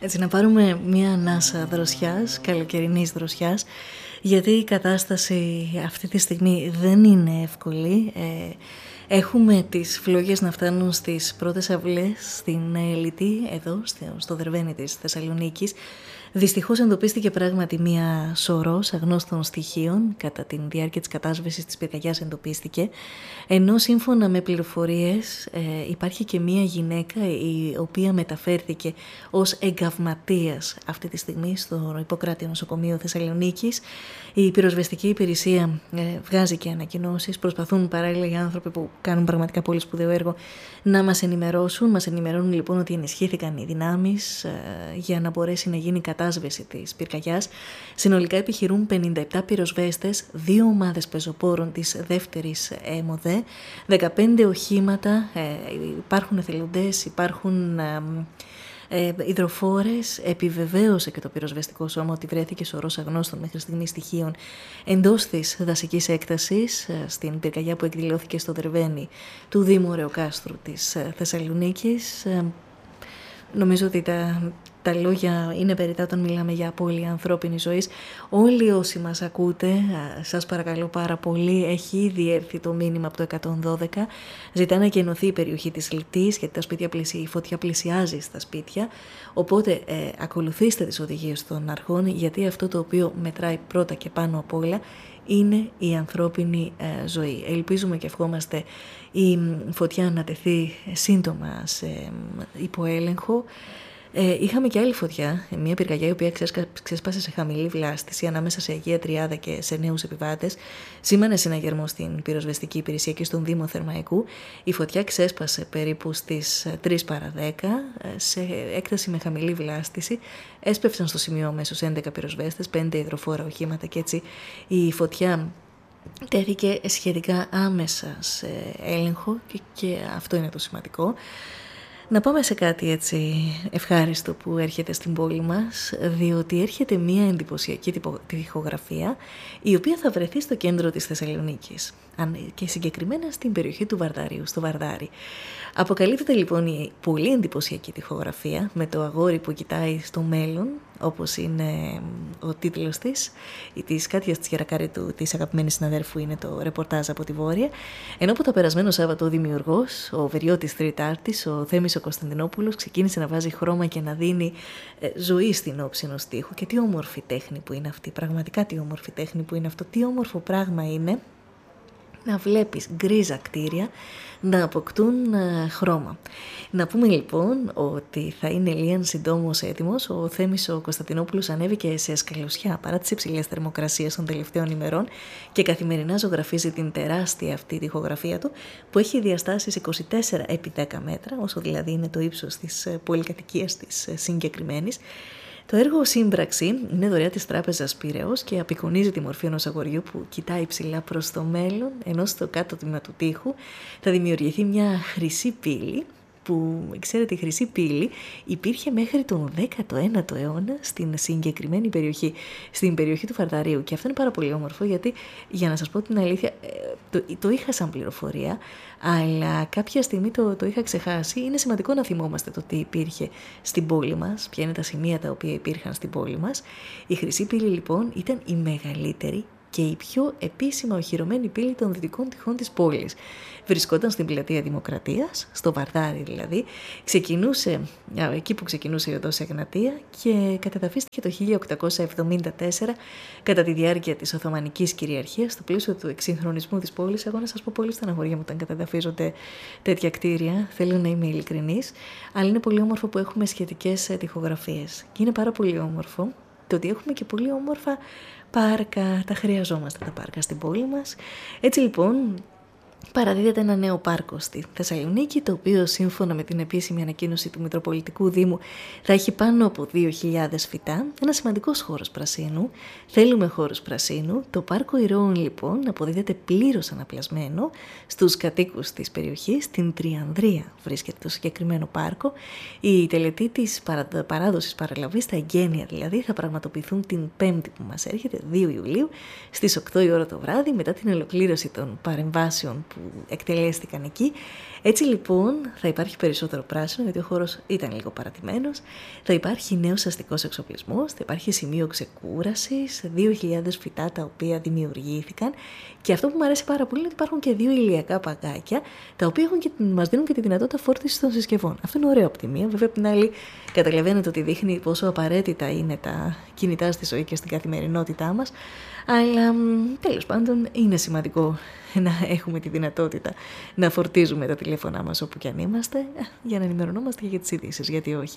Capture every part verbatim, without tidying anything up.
Έτσι να πάρουμε μια ανάσα δροσιάς, καλοκαιρινής δροσιάς, γιατί η κατάσταση αυτή τη στιγμή δεν είναι εύκολη. Ε, έχουμε τις φλόγες να φτάνουν στις πρώτες αυλές στην Ελιτή, εδώ στο Δερβένι της Θεσσαλονίκης. Δυστυχώς εντοπίστηκε πράγματι μία σωρός αγνώστων στοιχείων κατά τη διάρκεια της κατάσβεσης της πυρκαγιάς εντοπίστηκε, ενώ σύμφωνα με πληροφορίες ε, υπάρχει και μία γυναίκα η οποία μεταφέρθηκε ως εγκαυματίας αυτή τη στιγμή στο Ιπποκράτη Νοσοκομείο Θεσσαλονίκης. Η πυροσβεστική υπηρεσία ε, βγάζει και ανακοινώσεις, προσπαθούν παράλληλα οι άνθρωποι που κάνουν πραγματικά πολύ σπουδαίο έργο να μας ενημερώσουν. Μας ενημερώνουν λοιπόν ότι ενισχύθηκαν οι δυνάμεις ε, για να μπορέσει να γίνει κατάσβεση της πυρκαγιάς. Συνολικά επιχειρούν πενήντα επτά πυροσβέστες, δύο ομάδες πεζοπόρων της δεύτερης ΕΜΟΔΕ, δεκαπέντε οχήματα, ε, υπάρχουν εθελοντές, υπάρχουν ε, ε, υδροφόρες. Επιβεβαίωσε και το πυροσβεστικό σώμα ότι βρέθηκε σωρός αγνώστων μέχρι στιγμή στοιχείων εντός της δασικής έκτασης ε, στην πυρκαγιά που εκδηλώθηκε στο Δερβένι του Δήμου Ωρεοκάστρου της ε, Θεσσαλονίκης. Ε, νομίζω ότι τα... Τα λόγια είναι περιττά όταν μιλάμε για απώλεια ανθρώπινης ζωής. Όλοι όσοι μας ακούτε, σας παρακαλώ πάρα πολύ, έχει ήδη έρθει το μήνυμα από το εκατόν δώδεκα. Ζητά να εκενωθεί η περιοχή της Λιτής, γιατί τα σπίτια πλησι... η φωτιά πλησιάζει στα σπίτια. Οπότε ε, ακολουθήστε τις οδηγίες των αρχών, γιατί αυτό το οποίο μετράει πρώτα και πάνω απ' όλα είναι η ανθρώπινη ε, ζωή. Ελπίζουμε και ευχόμαστε η φωτιά να τεθεί σύντομα σε υποέλεγχο. Ε, είχαμε και άλλη φωτιά, μια πυρκαγιά η οποία ξέσπασε σε χαμηλή βλάστηση ανάμεσα σε Αγία Τριάδα και σε νέους επιβάτες. Σήμανε συναγερμό στην πυροσβεστική υπηρεσία και στον Δήμο Θερμαϊκού. Η φωτιά ξέσπασε περίπου στις τρεις παρά δέκα σε έκταση με χαμηλή βλάστηση. Έσπευσαν στο σημείο αμέσως έντεκα πυροσβέστες, πέντε υδροφόρα οχήματα και έτσι η φωτιά τέθηκε σχετικά άμεσα σε έλεγχο και, και αυτό είναι το σημαντικό. Να πάμε σε κάτι έτσι ευχάριστο που έρχεται στην πόλη μας, διότι έρχεται μία εντυπωσιακή τοιχογραφία η οποία θα βρεθεί στο κέντρο της Θεσσαλονίκης και συγκεκριμένα στην περιοχή του Βαρδαρίου, στο Βαρδάρι. Αποκαλύπτεται λοιπόν η πολύ εντυπωσιακή τοιχογραφία με το αγόρι που κοιτάει στο μέλλον, όπως είναι ο τίτλος της, της Κάτιας Τσιαρακάριτου, της αγαπημένης συναδέρφου, είναι το ρεπορτάζ από τη Βόρεια, ενώ από το περασμένο Σάββατο ο δημιουργός, ο Βεριώτης Τριτάρτης, ο Θέμης ο Κωνσταντινόπουλος, ξεκίνησε να βάζει χρώμα και να δίνει ε, ζωή στην όψη ενός τοίχου. Και τι όμορφη τέχνη που είναι αυτή, πραγματικά τι όμορφη τέχνη που είναι αυτό, τι όμορφο πράγμα είναι να βλέπεις γκρίζα κτίρια να αποκτούν α, χρώμα. Να πούμε λοιπόν ότι θα είναι λίαν συντόμως έτοιμος. Ο Θέμης ο Κωνσταντινόπουλος ανέβηκε σε σκαλωσιά παρά τις υψηλές θερμοκρασίες των τελευταίων ημερών και καθημερινά ζωγραφίζει την τεράστια αυτή τοιχογραφία του που έχει διαστάσεις είκοσι τέσσερα επί δέκα μέτρα, όσο δηλαδή είναι το ύψος της πολυκατοικίας της συγκεκριμένης. Το έργο σύμπραξη είναι δωρεά της Τράπεζας Πειραιώς και απεικονίζει τη μορφή ενός αγοριού που κοιτάει ψηλά προς το μέλλον, ενώ στο κάτω τμήμα του τοίχου θα δημιουργηθεί μια χρυσή πύλη, που, ξέρετε, η χρυσή πύλη υπήρχε μέχρι τον δέκατο ένατο αιώνα στην συγκεκριμένη περιοχή, στην περιοχή του Βαρδαρίου. Και αυτό είναι πάρα πολύ όμορφο, γιατί, για να σας πω την αλήθεια, το, το είχα σαν πληροφορία, αλλά κάποια στιγμή το, το είχα ξεχάσει. Είναι σημαντικό να θυμόμαστε το τι υπήρχε στην πόλη μας, ποια είναι τα σημεία τα οποία υπήρχαν στην πόλη μας. Η χρυσή πύλη λοιπόν ήταν η μεγαλύτερη και η πιο επίσημα οχυρωμένη πύλη των δυτικών τυχών της πόλης. Βρισκόταν στην πλατεία Δημοκρατίας, στο Βαρδάρι δηλαδή, ξεκινούσε, εκεί που ξεκινούσε η οδός Εγνατία και κατεδαφίστηκε το χίλια οκτακόσια εβδομήντα τέσσερα κατά τη διάρκεια της Οθωμανικής κυριαρχίας, στο πλαίσιο του εξυγχρονισμού της πόλης. Εγώ να σας πω, πολύ στεναχωρία μου όταν κατεδαφίζονται τέτοια κτίρια, θέλω να είμαι ειλικρινής, αλλά είναι πολύ όμορφο που έχουμε σχετικές τοιχογραφίες. Και είναι πάρα πολύ όμορφο το ότι έχουμε και πολύ όμορφα πάρκα, τα χρειαζόμαστε τα πάρκα στην πόλη μας. Έτσι λοιπόν παραδίδεται ένα νέο πάρκο στη Θεσσαλονίκη, το οποίο σύμφωνα με την επίσημη ανακοίνωση του Μητροπολιτικού Δήμου θα έχει πάνω από δύο χιλιάδες φυτά, ένα σημαντικός χώρος πρασίνου. Θέλουμε χώρους πρασίνου. Το πάρκο Ηρώων λοιπόν αποδίδεται πλήρως αναπλασμένο στους κατοίκους της περιοχής. Στην Τριανδρία βρίσκεται το συγκεκριμένο πάρκο. Η τελετή της παράδοσης παραλαβής, τα εγγένεια δηλαδή, θα πραγματοποιηθούν την Πέμπτη που μας έρχεται, δύο Ιουλίου, στις οκτώ η ώρα το βράδυ, μετά την ολοκλήρωση των παρεμβάσεων που εκτελέστηκαν εκεί. Έτσι λοιπόν θα υπάρχει περισσότερο πράσινο, γιατί ο χώρος ήταν λίγο παρατημένος. Θα υπάρχει νέος αστικός εξοπλισμός, θα υπάρχει σημείο ξεκούρασης, δύο χιλιάδες φυτά τα οποία δημιουργήθηκαν. Και αυτό που μου αρέσει πάρα πολύ είναι ότι υπάρχουν και δύο ηλιακά παγκάκια, τα οποία έχουν και, μας δίνουν και τη δυνατότητα φόρτισης των συσκευών. Αυτό είναι ωραία από τη μία. Βέβαια, από την άλλη, καταλαβαίνετε ότι δείχνει πόσο απαραίτητα είναι τα κινητά στη ζωή και στην καθημερινότητά μας. Αλλά τέλος πάντων είναι σημαντικό να έχουμε τη δυνατότητα να φορτίζουμε τα τηλέφωνά μας όπου και αν είμαστε, για να ενημερωνόμαστε και για τις ειδήσεις, γιατί όχι.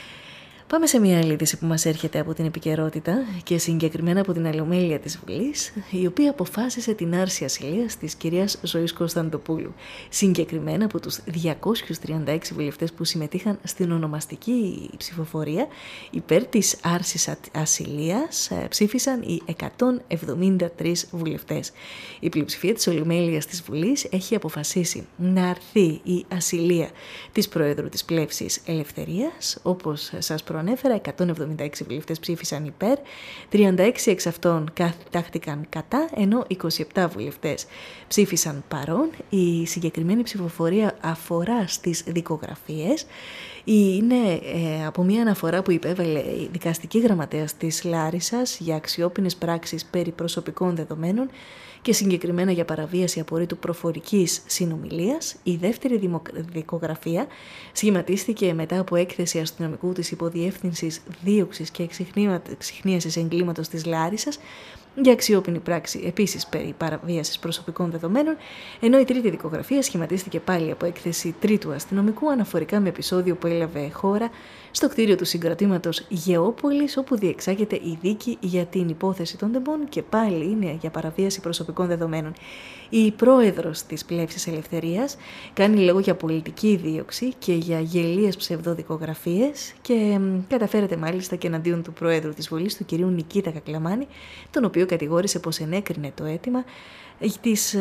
Πάμε σε μια άλλη είδηση που μας έρχεται από την επικαιρότητα και συγκεκριμένα από την Ολομέλεια της Βουλής, η οποία αποφάσισε την άρση ασυλίας της κυρίας Ζωής Κωνσταντοπούλου. Συγκεκριμένα από τους διακόσιους τριάντα έξι βουλευτές που συμμετείχαν στην ονομαστική ψηφοφορία υπέρ της άρσης ασυλίας ψήφισαν οι εκατόν εβδομήντα τρεις βουλευτές. Η πλειοψηφία της Ολομέλειας της Βουλής έχει αποφασίσει να αρθεί η ασυλία της Προέδρου της Πλεύσης Ελευθερίας, όπως σας προανέφερα. Ανέφερα, εκατόν εβδομήντα έξι βουλευτές ψήφισαν υπέρ, τριάντα έξι εξ αυτών τάχθηκαν κατά, ενώ είκοσι επτά βουλευτές ψήφισαν παρόν. Η συγκεκριμένη ψηφοφορία αφορά στις δικογραφίες. Είναι ε, από μια αναφορά που υπέβαλε η δικαστική γραμματέας της Λάρισσας για αξιόπινες πράξεις περί προσωπικών δεδομένων και συγκεκριμένα για παραβίαση απορρίτου προφορικής συνομιλίας. Η δεύτερη δικογραφία σχηματίστηκε μετά από έκθεση αστυνομικού της Υποδιεύθυνσης Δίωξης και Εξυχνίασης Εγκλήματος της Λάρισσας για αξιόπινη πράξη επίσης περί παραβίασης προσωπικών δεδομένων, ενώ η τρίτη δικογραφία σχηματίστηκε πάλι από έκθεση τρίτου αστυνομικού αναφορικά με επεισόδιο που έλαβε χώρα στο κτίριο του συγκροτήματος Γεώπολης, όπου διεξάγεται η δίκη για την υπόθεση των τεμπών και πάλι είναι για παραβίαση προσωπικών δεδομένων. Η πρόεδρος της Πλεύσης Ελευθερίας κάνει λόγο για πολιτική δίωξη και για γελίες ψευδοδικογραφίες και καταφέρεται μάλιστα και εναντίον του πρόεδρου της Βουλής, του κυρίου Νικήτα Κακλαμάνη, τον οποίο κατηγόρησε πως ενέκρινε το αίτημα της,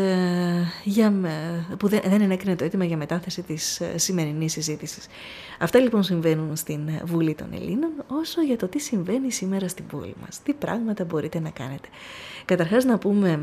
για, που δεν, δεν ενέκρινε το αίτημα για μετάθεση της σημερινής συζήτησης. Αυτά λοιπόν συμβαίνουν στην Βουλή των Ελλήνων. Όσο για το τι συμβαίνει σήμερα στην πόλη μας, τι πράγματα μπορείτε να κάνετε. Καταρχάς να πούμε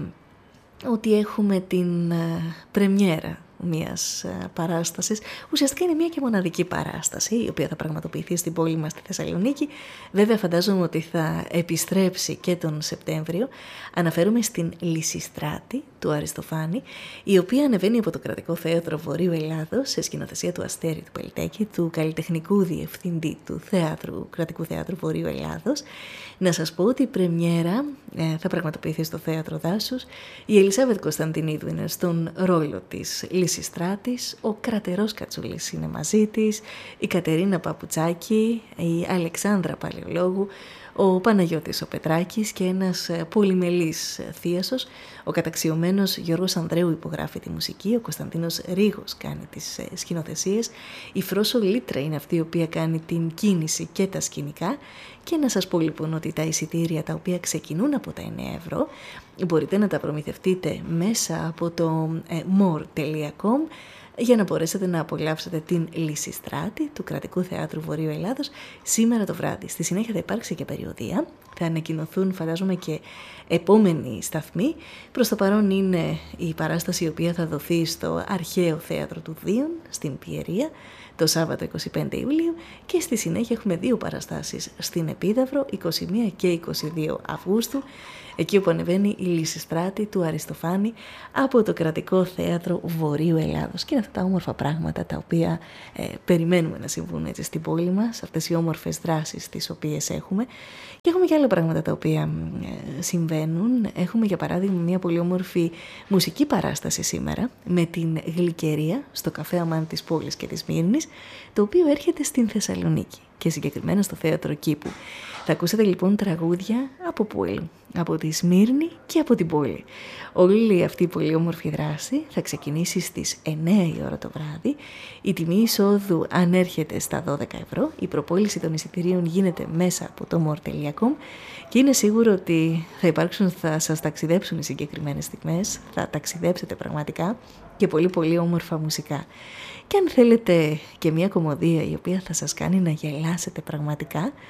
ότι έχουμε την πρεμιέρα μιας παράστασης. Ουσιαστικά είναι μια και μοναδική παράσταση, η οποία θα πραγματοποιηθεί στην πόλη μας στη Θεσσαλονίκη. Βέβαια φαντάζομαι ότι θα επιστρέψει και τον Σεπτέμβριο. Αναφέρομαι στην Λυσιστράτη του Αριστοφάνη, η οποία ανεβαίνει από το Κρατικό Θέατρο Βορείου Ελλάδος σε σκηνοθεσία του Αστέρη του Πελτέκη, του καλλιτεχνικού διευθυντή του θέατρου, Κρατικού Θεάτρου Βορείου Ελλάδος. Να σας πω ότι η πρεμιέρα ε, θα πραγματοποιηθεί στο Θέατρο Δάσους. Η Ελισάβετ Κωνσταντινίδου είναι στον ρόλο της Λυσιστράτης, ο Κρατερός Κατσούλης είναι μαζί της, η Κατερίνα Παπουτσάκη, η Αλεξάνδρα Παλαιολόγου, ο Παναγιώτης ο Πετράκης και ένας πολυμελής θίασος. Ο καταξιωμένος Γιώργος Ανδρέου υπογράφει τη μουσική, ο Κωνσταντίνος Ρήγος κάνει τις σκηνοθεσίες, η Φρόσο Λίτρα είναι αυτή η οποία κάνει την κίνηση και τα σκηνικά. Και να σας πω λοιπόν ότι τα εισιτήρια τα οποία ξεκινούν από τα εννέα ευρώ μπορείτε να τα προμηθευτείτε μέσα από το ε, more τελεία com για να μπορέσετε να απολαύσετε την Λυσιστράτη του Κρατικού Θεάτρου Βορείου Ελλάδος σήμερα το βράδυ. Στη συνέχεια θα υπάρξει και περιοδεία, θα ανακοινωθούν φαντάζομαι και επόμενοι σταθμοί. Προς το παρόν είναι η παράσταση η οποία θα δοθεί στο Αρχαίο Θέατρο του Δίων στην Πιερία το Σάββατο εικοστή πέμπτη Ιουλίου και στη συνέχεια έχουμε δύο παραστάσεις στην Επίδαυρο εικοστή πρώτη και εικοστή δεύτερη Αυγούστου, εκεί όπου ανεβαίνει η Λυσιστράτη του Αριστοφάνη από το Κρατικό Θέατρο Βορείου Ελλάδος. Και είναι αυτά τα όμορφα πράγματα τα οποία ε, περιμένουμε να συμβούν έτσι στην πόλη μας, αυτές οι όμορφες δράσεις τις οποίες έχουμε. Και έχουμε και άλλα πράγματα τα οποία ε, συμβαίνουν. Έχουμε για παράδειγμα μια πολύ όμορφη μουσική παράσταση σήμερα με την Γλυκερία στο καφέ Αμάν της πόλης και της Μύρνης, το οποίο έρχεται στην Θεσσαλονίκη και συγκεκριμένα στο Θέατρο Κήπου. Θα ακούσετε λοιπόν τραγούδια από πόλη, από τη Σμύρνη και από την πόλη. Όλη αυτή η πολύ όμορφη δράση θα ξεκινήσει στις εννέα η ώρα το βράδυ. Η τιμή εισόδου ανέρχεται στα δώδεκα ευρώ. Η προπόληση των εισιτηρίων γίνεται μέσα από το more τελεία com και είναι σίγουρο ότι θα υπάρξουν, θα σας ταξιδέψουν οι συγκεκριμένες στιγμές, θα ταξιδέψετε πραγματικά και πολύ πολύ όμορφα μουσικά. Και αν θέλετε και μια κομμωδία η οποία θα σας κάνει να γελάσετε πραγματικά,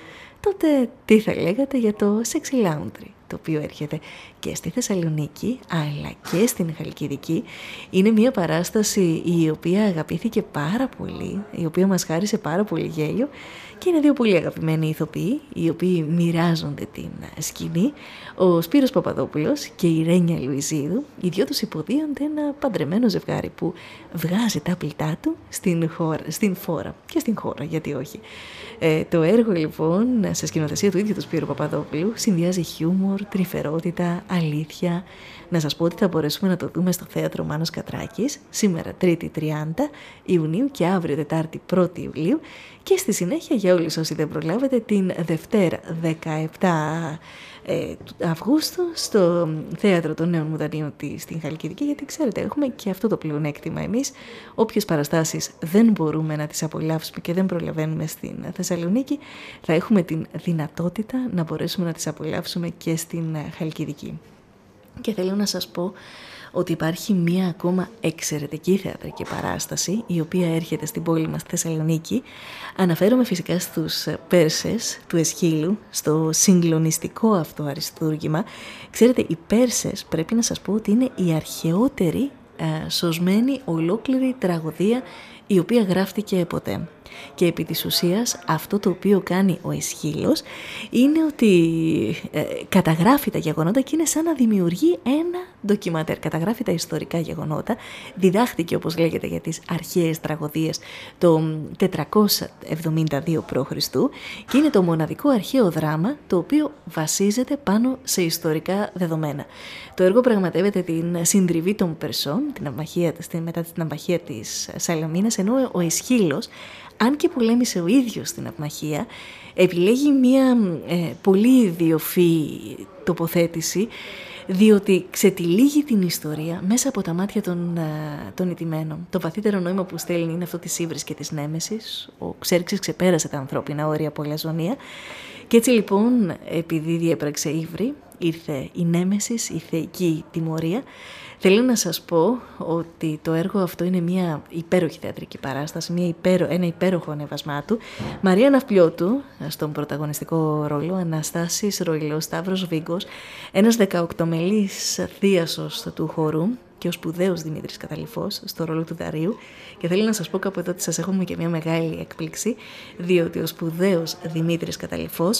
τότε τι θα λέγατε για το Sexy Laundry, το οποίο έρχεται και στη Θεσσαλονίκη αλλά και στην Χαλκιδική. Είναι μια παράσταση η οποία αγαπήθηκε πάρα πολύ, η οποία μας χάρισε πάρα πολύ γέλιο και είναι δύο πολύ αγαπημένοι ηθοποιοί οι οποίοι μοιράζονται την σκηνή, ο Σπύρος Παπαδόπουλος και η Ρένια Λουιζίδου. Οι δυο τους υποδίονται ένα παντρεμένο ζευγάρι που βγάζει τα πλυτά του στην, χώρα, στην φόρα και στην χώρα, γιατί όχι. Ε, το έργο λοιπόν σε σκηνοθεσία του ίδιου του Σπύρου Παπαδόπουλου συνδυάζει χιούμορ, τρυφερότητα, αλήθεια. Να σας πω ότι θα μπορέσουμε να το δούμε στο θέατρο Μάνος Κατράκης σήμερα Τρίτη τριάντα Ιουνίου και αύριο Τετάρτη πρώτη Ιουλίου και στη συνέχεια για όλους όσοι δεν προλάβετε την Δευτέρα δεκαεπτά Αυγούστου στο Θέατρο των Νέων Μουδανίων στην Χαλκιδική, γιατί ξέρετε έχουμε και αυτό το πλεονέκτημα εμείς, όποιες παραστάσεις δεν μπορούμε να τις απολαύσουμε και δεν προλαβαίνουμε στην Θεσσαλονίκη, θα έχουμε την δυνατότητα να μπορέσουμε να τις απολαύσουμε και στην Χαλκιδική. Και θέλω να σας πω ότι υπάρχει μία ακόμα εξαιρετική θεατρική παράσταση η οποία έρχεται στην πόλη μας Θεσσαλονίκη. Αναφέρομαι φυσικά στους Πέρσες του Εσχύλου, στο συγκλονιστικό αυτό αριστούργημα. Ξέρετε, οι Πέρσες πρέπει να σας πω ότι είναι η αρχαιότερη ε, σωσμένη ολόκληρη τραγωδία η οποία γράφτηκε ποτέ. Και επί της ουσίας αυτό το οποίο κάνει ο Εσχύλος είναι ότι ε, καταγράφει τα γεγονότα και είναι σαν να δημιουργεί ένα ντοκιματέρ. Καταγράφει τα ιστορικά γεγονότα, διδάχτηκε όπως λέγεται για τις αρχαίες τραγωδίες το τετρακόσια εβδομήντα δύο π.Χ. και είναι το μοναδικό αρχαίο δράμα το οποίο βασίζεται πάνω σε ιστορικά δεδομένα. Το έργο πραγματεύεται την συντριβή των Περσών την αμαχία, μετά την αμαχία της Σαλαμίνας, ενώ ο Εσχύλος, αν και πολέμησε ο ίδιος στην αυμαχία, επιλέγει μια ε, πολύ ιδιοφυή τοποθέτηση, διότι ξετυλίγει την ιστορία μέσα από τα μάτια των, ε, των ηττημένων. Το βαθύτερο νόημα που στέλνει είναι αυτό της ύβρης και της νέμεσης. Ο Ξέρξης ξεπέρασε τα ανθρώπινα όρια από λαζονία. Και έτσι λοιπόν, επειδή διέπραξε ύβρη, ήρθε η νέμεσης, η θεϊκή τιμωρία. Θέλω να σας πω ότι το έργο αυτό είναι μια υπέροχη θεατρική παράσταση, μια υπέρο, ένα υπέροχο ανέβασμά του. Μαρία Ναυπλιώτου στον πρωταγωνιστικό ρόλο, Αναστάσης Ροϊλός, Σταύρος Βίγκος, ένας δεκαοκτωμελής θίασος του χορού και ο σπουδαίος Δημήτρης Καταλυφός στο ρόλο του Δαρίου. Και θέλω να σας πω κάπου εδώ ότι σας έχουμε και μια μεγάλη έκπληξη, διότι ο σπουδαίος Δημήτρης Καταλυφός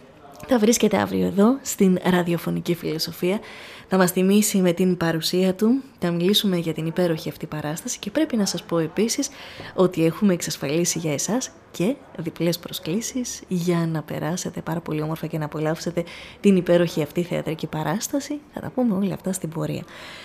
θα βρίσκεται αύριο εδώ στην ραδιοφωνική φιλοσοφία. Θα μας τιμήσει με την παρουσία του, θα μιλήσουμε για την υπέροχη αυτή παράσταση και πρέπει να σας πω επίσης ότι έχουμε εξασφαλίσει για εσάς και διπλές προσκλήσεις για να περάσετε πάρα πολύ όμορφα και να απολαύσετε την υπέροχη αυτή θεατρική παράσταση. Θα τα πούμε όλα αυτά στην πορεία.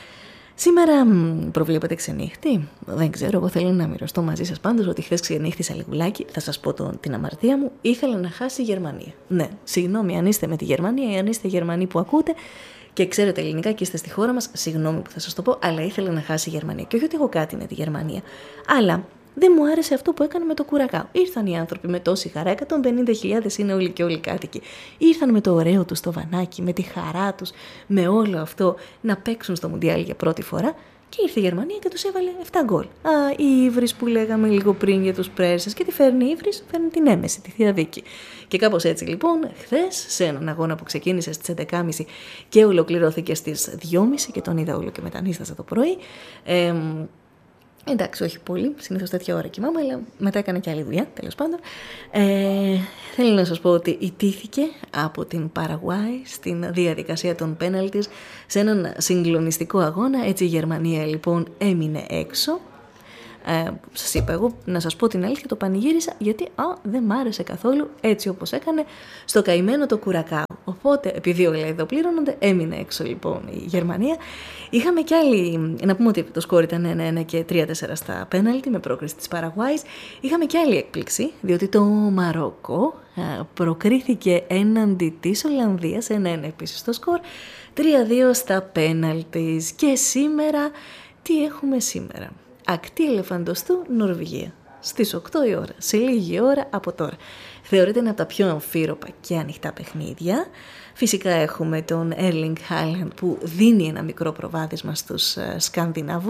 Σήμερα προβλέπετε ξενύχτη, δεν ξέρω, εγώ θέλω να μοιραστώ μαζί σας πάντως ότι χθες ξενύχτησα λιγουλάκι, θα σας πω τον, την αμαρτία μου, ήθελα να χάσει η Γερμανία. Ναι, συγγνώμη αν είστε με τη Γερμανία ή αν είστε Γερμανοί που ακούτε και ξέρετε ελληνικά και είστε στη χώρα μας, συγγνώμη που θα σας το πω, αλλά ήθελα να χάσει η Γερμανία. Και όχι ότι έχω κάτι με τη Γερμανία, αλλά δεν μου άρεσε αυτό που έκανε με το Κουρακάο. Ήρθαν οι άνθρωποι με τόση χαρά, εκατόν πενήντα χιλιάδες είναι όλοι και όλοι κάτοικοι. Ήρθαν με το ωραίο τους το βανάκι, με τη χαρά τους, με όλο αυτό να παίξουν στο Μουντιάλ για πρώτη φορά. Και ήρθε η Γερμανία και τους έβαλε επτά γκολ. Α, η Ύβρις που λέγαμε λίγο πριν για τους Πρέσες. Και τι φέρνει η Ύβρις, φέρνει την έμεση, τη Θεία Δίκη. Και κάπως έτσι λοιπόν, χθες σε έναν αγώνα που ξεκίνησε στις έντεκα και μισή και ολοκληρώθηκε στις δύο και μισή και τον είδα όλο και μετανίστασα το πρωί. Ε, Εντάξει, όχι πολύ, συνήθως τέτοια ώρα κοιμάμαι, αλλά μετά έκανε και άλλη δουλειά, τέλος πάντων. Ε, θέλω να σας πω ότι ιτήθηκε από την Παραγουάη στην διαδικασία των πέναλτις σε έναν συγκλονιστικό αγώνα. Έτσι η Γερμανία λοιπόν έμεινε έξω. Ε, σας είπα εγώ να σας πω την αλήθεια, το πανηγύρισα γιατί α, δεν μ' άρεσε καθόλου έτσι όπως έκανε στο καημένο το Κουρακάο. Οπότε επειδή όλα εδώ πλήρωνονται, έμεινε έξω λοιπόν η Γερμανία. Είχαμε κι άλλη, να πούμε ότι το σκόρ ήταν ένα ένα και τρία τέσσερα στα πέναλτι με πρόκριση της Παραγουάης. Είχαμε κι άλλη έκπληξη, διότι το Μαρόκο α, προκρίθηκε έναντι της Ολλανδίας, ένα ένα επίσης στο σκορ, τρία δύο στα πέναλτι. Και σήμερα, τι έχουμε σήμερα? Ακτή Ελεφαντοστού, Νορβηγία. Στις οκτώ η ώρα, σε λίγη ώρα από τώρα. Θεωρείται ένα από τα πιο αμφίροπα και ανοιχτά παιχνίδια. Φυσικά έχουμε τον Erling Haaland που δίνει ένα μικρό προβάδισμα στους Σκανδιναβούς.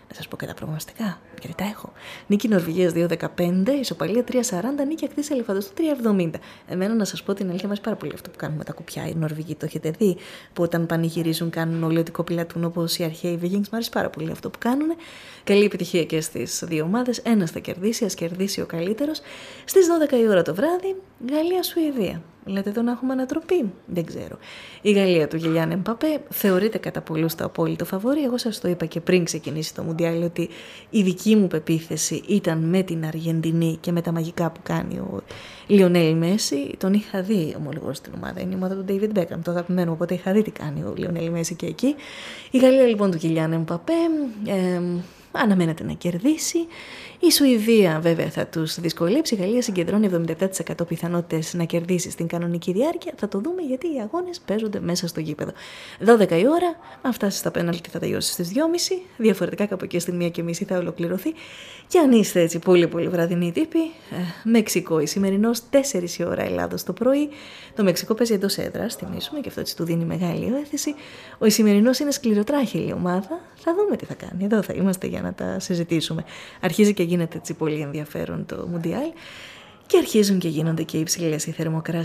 Να σας πω και τα προγνωστικά, γιατί τα έχω. Νίκη Νορβηγίας δύο δεκαπέντε, ισοπαλία τρία σαράντα, νίκη Ακτής Ελεφαντοστού τρία εβδομήντα. Εμένα, να σας πω την αλήθεια, μας πάρα πολύ αυτό που κάνουν με τα κουπιά οι Νορβηγοί. Το έχετε δει, που όταν πανηγυρίζουν κάνουν όλοι ότι κοπηλατούν όπως οι αρχαίοι Vikings. Μ' αρέσει πάρα πολύ αυτό που κάνουν. Καλή επιτυχία και στις δύο ομάδες. Ένας θα κερδίσει, ας κερδίσει ο καλύτερος. Στις δώδεκα η ώρα το βράδυ, Γαλλία-Σουηδία. Λέτε εδώ να έχουμε ανατροπή. Δεν ξέρω. Η Γαλλία του Γιλιάν Εμπαπέ θεωρείται κατά πολλούς το απόλυτο φαβόρι. Εγώ σας το είπα και πριν ξεκινήσει το Μουντιάλ ότι η δική μου πεποίθηση ήταν με την Αργεντινή και με τα μαγικά που κάνει ο Λιονέλ Μέση. Τον είχα δει ομολογώς στην ομάδα. Είναι η ομάδα του David Beckham, το αγαπημένο. Οπότε είχα δει τι κάνει ο Λιονέλ Μέση και εκεί. Η Γαλλία λοιπόν του Γιλιάν Εμπαπέ ε, αναμένεται να κερδίσει. Η Σουηδία βέβαια θα τους δυσκολέψει. Η Γαλλία συγκεντρώνει εβδομήντα επτά τοις εκατό πιθανότητες να κερδίσει στην κανονική διάρκεια. Θα το δούμε γιατί οι αγώνες παίζονται μέσα στο γήπεδο. δώδεκα η ώρα, αν φτάσει στα πέναλτι θα τελειώσει στις δυόμιση. Διαφορετικά κάπου εκεί στη μία και μισή θα ολοκληρωθεί. Και αν είστε έτσι πολύ πολύ βραδινοί τύποι, ε, Μεξικό, η σημερινός τέσσερις η ώρα Ελλάδος το πρωί. Το Μεξικό παίζει εντός έδρας, θυμίσουμε, και αυτό έτσι του δίνει μεγάλη όθηση. Ο Ισημερινός είναι σκληροτράχηλη ομάδα. Θα δούμε τι θα κάνει. Εδώ θα είμαστε για να τα συζητήσουμε. Αρχίζει και γίνεται έτσι πολύ ενδιαφέρον το Μουντιάλ και αρχίζουν και γίνονται και υψηλές οι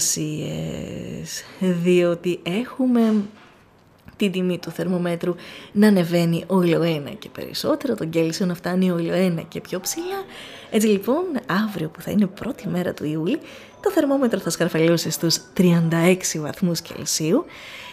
θερμοκρασίες, διότι έχουμε την τιμή του θερμομέτρου να ανεβαίνει όλο ένα και περισσότερο, τον Κέλσιο να φτάνει όλο ένα και πιο ψηλά. Έτσι λοιπόν, αύριο που θα είναι πρώτη μέρα του Ιούλη, το θερμόμετρο θα σκαρφαλώσει στους τριάντα έξι βαθμούς Κελσίου.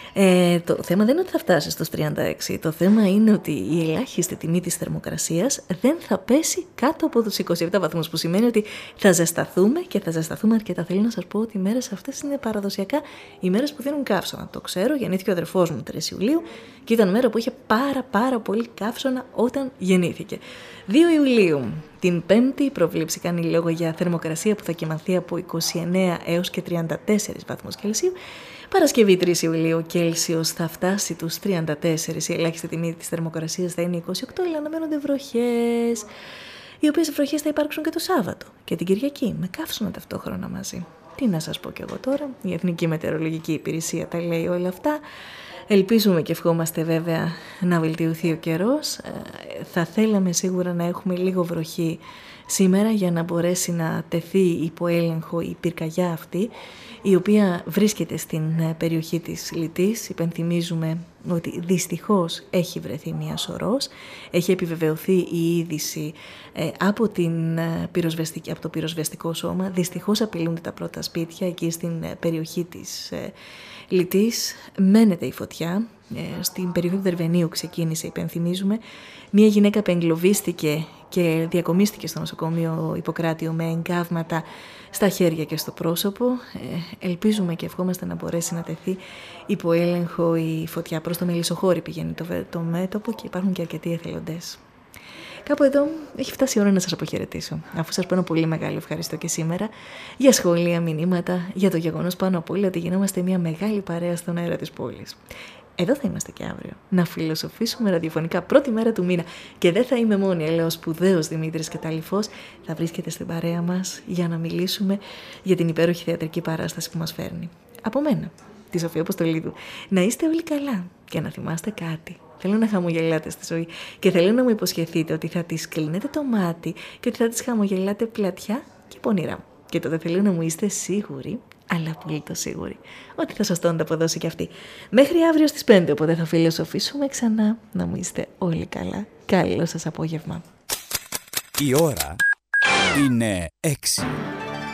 Ε, το θέμα δεν είναι ότι θα φτάσει στους τριάντα έξι. Το θέμα είναι ότι η ελάχιστη τιμή της θερμοκρασίας δεν θα πέσει κάτω από τους είκοσι επτά βαθμούς, που σημαίνει ότι θα ζεσταθούμε και θα ζεσταθούμε αρκετά. Θέλω να σας πω ότι οι μέρες αυτές είναι παραδοσιακά οι μέρες που δίνουν καύσωνα. Το ξέρω, γεννήθηκε ο αδερφός μου τρεις Ιουλίου και ήταν μέρα που είχε πάρα πάρα πολύ καύσωνα όταν γεννήθηκε. δύο Ιουλίου, την Πέμπτη, η πρόβλεψη κάνει λόγο για θερμοκρασία που θα κυμανθεί από είκοσι εννέα έως και τριάντα τέσσερις βαθμούς Κελσίου. Παρασκευή τρεις Ιουλίου, ο Κέλσιος θα φτάσει τους τριάντα τέσσερα, η ελάχιστη τιμή της θερμοκρασίας θα είναι είκοσι οκτώ, αλλά αναμένονται βροχές, οι οποίες βροχές θα υπάρξουν και το Σάββατο και την Κυριακή, με καύσωνα ταυτόχρονα μαζί. Τι να σας πω κι εγώ τώρα, η Εθνική Μετεωρολογική Υπηρεσία τα λέει όλα αυτά. Ελπίζουμε και ευχόμαστε βέβαια να βελτιωθεί ο καιρός. Θα θέλαμε σίγουρα να έχουμε λίγο βροχή σήμερα για να μπορέσει να τεθεί υπό έλεγχο η πυρκαγιά αυτή, η οποία βρίσκεται στην περιοχή της Λιτής. Υπενθυμίζουμε ότι δυστυχώς έχει βρεθεί μια σωρός. Έχει επιβεβαιωθεί η είδηση ε, από, την, πυροσβεστική, από το πυροσβεστικό σώμα. Δυστυχώς απειλούνται τα πρώτα σπίτια εκεί στην περιοχή της ε, Λιτής. Μένεται η φωτιά. Ε, στην περιοχή του Δερβενίου ξεκίνησε, υπενθυμίζουμε. Μια γυναίκα που εγκλωβίστηκε και διακομίστηκε στο νοσοκομείο Ιπποκράτιο με εγκάβματα στα χέρια και στο πρόσωπο. Ε, ελπίζουμε και ευχόμαστε να μπορέσει να τεθεί υπό έλεγχο η φωτιά. Προς το Μελισσοχώρι πηγαίνει το, το μέτωπο και υπάρχουν και αρκετοί εθελοντές. Κάπου εδώ έχει φτάσει η ώρα να σας αποχαιρετήσω, αφού σας πω ένα πολύ μεγάλο ευχαριστώ και σήμερα για σχόλια, μηνύματα, για το γεγονός πάνω απ' όλα ότι γινόμαστε μια μεγάλη παρέα στον αέρα της πόλης. Εδώ θα είμαστε και αύριο, να φιλοσοφήσουμε ραδιοφωνικά πρώτη μέρα του μήνα. Και δεν θα είμαι μόνη, αλλά ο σπουδαίος Δημήτρης Καταλυφός θα βρίσκεται στην παρέα μας για να μιλήσουμε για την υπέροχη θεατρική παράσταση που μας φέρνει. Από μένα, τη Σοφία Αποστολίδου, να είστε όλοι καλά και να θυμάστε κάτι. Θέλω να χαμογελάτε στη ζωή και θέλω να μου υποσχεθείτε ότι θα τις κλείνετε το μάτι και ότι θα τις χαμογελάτε πλατιά και πονηρά. Και τότε θέλω να μου είστε σίγουροι, αλλά πολύ το σίγουροι, ότι θα σας το ανταποδώσει κι αυτή. Μέχρι αύριο στις πέντε, οπότε θα φιλοσοφήσουμε ξανά. Να μου είστε όλοι καλά. Καλό σας απόγευμα. Η ώρα είναι έξι.